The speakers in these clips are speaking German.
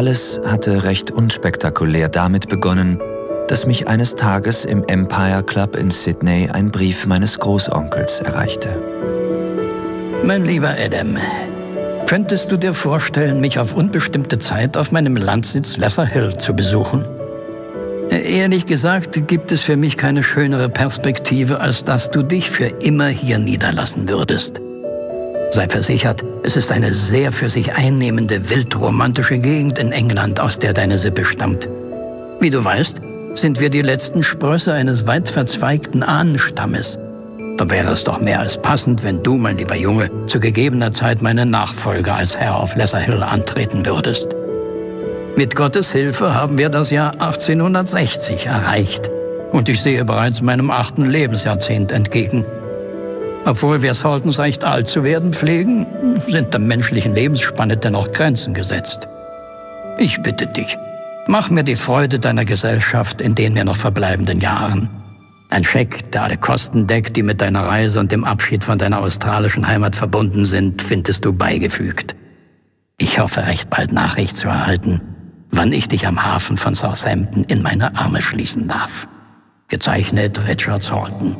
Alles hatte recht unspektakulär damit begonnen, dass mich eines Tages im Empire Club in Sydney ein Brief meines Großonkels erreichte. Mein lieber Adam, könntest du dir vorstellen, mich auf unbestimmte Zeit auf meinem Landsitz Lesser Hill zu besuchen? Ehrlich gesagt gibt es für mich keine schönere Perspektive, als dass du dich für immer hier niederlassen würdest. Sei versichert, es ist eine sehr für sich einnehmende, wildromantische Gegend in England, aus der deine Sippe stammt. Wie du weißt, sind wir die letzten Sprösse eines weit verzweigten Ahnenstammes. Da wäre es doch mehr als passend, wenn du, mein lieber Junge, zu gegebener Zeit meine Nachfolge als Herr auf Lesser Hill antreten würdest. Mit Gottes Hilfe haben wir das Jahr 1860 erreicht und ich sehe bereits meinem 8. Lebensjahrzehnt entgegen. Obwohl wir Saltons recht alt zu werden pflegen, sind der menschlichen Lebensspanne dennoch Grenzen gesetzt. Ich bitte dich, mach mir die Freude deiner Gesellschaft in den mir noch verbleibenden Jahren. Ein Scheck, der alle Kosten deckt, die mit deiner Reise und dem Abschied von deiner australischen Heimat verbunden sind, findest du beigefügt. Ich hoffe, recht bald Nachricht zu erhalten, wann ich dich am Hafen von Southampton in meine Arme schließen darf. Gezeichnet Richard Salton.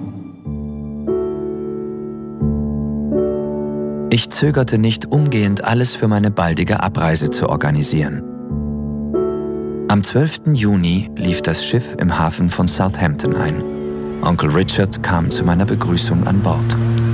Ich zögerte nicht, umgehend alles für meine baldige Abreise zu organisieren. Am 12. Juni lief das Schiff im Hafen von Southampton ein. Onkel Richard kam zu meiner Begrüßung an Bord.